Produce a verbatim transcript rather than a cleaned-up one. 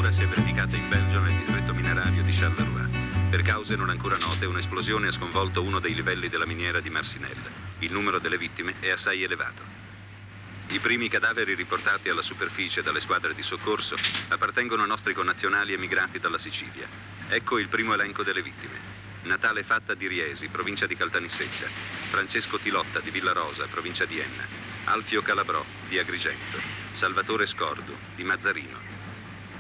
apertura si è verificata in Belgio nel distretto minerario di Charleroi. Per cause non ancora note, un'esplosione ha sconvolto uno dei livelli della miniera di Marcinelle. Il numero delle vittime è assai elevato. I primi cadaveri riportati alla superficie dalle squadre di soccorso appartengono a nostri connazionali emigrati dalla Sicilia. Ecco il primo elenco delle vittime. Natale Fatta di Riesi, provincia di Caltanissetta. Francesco Tilotta di Villarosa, provincia di Enna. Alfio Calabrò di Agrigento. Salvatore Scordu di Mazzarino.